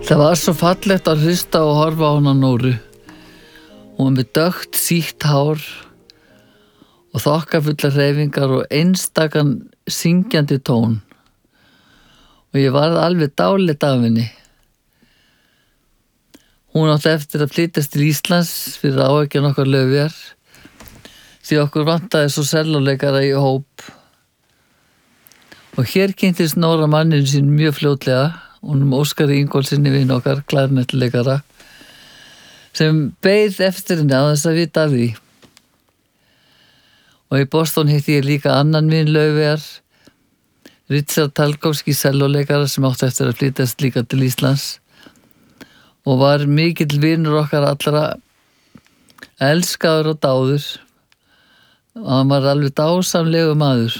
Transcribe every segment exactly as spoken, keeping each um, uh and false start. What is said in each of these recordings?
Það var svo fallegt að hlusta og horfa á hana Nóru. Hún var með dökkt sítt hár og þokkafullar hreyfingar og einstakan syngjandi tón. Og ég varð alveg dáleitt af henni. Hún átti eftir að flytjast til Íslands fyrir áhyggjum okkar Laufeyjar, því okkur vantaði svo sellóleikara í hóp. Og hér kynntist Nóra manninn sín mjög fljótlega, honum Óskari Ingólfssyni vin okkar, klarinettleikara, sem beið eftir henni á þess að vita af því. Og í Boston hitti ég líka annan vin Laufeyjar, Richard Talkowski, sellóleikara sem átti eftir að flytjast líka til Íslands og var mikill vinur okkar allra, elskaður og dáður, og hann var alveg dásamlegu maður.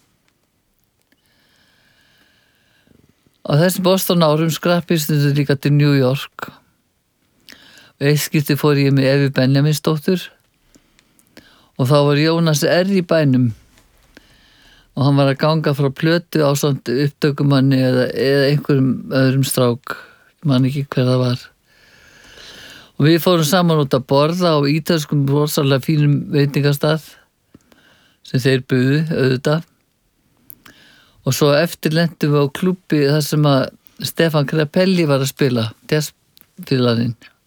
Á þessum Boston árum skrappist þetta líka til New York. Og eitt skipti fór ég með Evi Benjaminsdóttur og þá var Jónas R. í bænum og hann var að ganga frá plötu á samt upptökumanni eða, eða einhverjum öðrum strák, ég man ekki hver það var. Og við fórum saman út að borða á ítölskum rosalega fínum veitingastað sem þeir buðu, auðvitað. Og svo eftir lentum við á klúbbi þar sem að Stefan Grappelli var að spila, jazzspilarinn.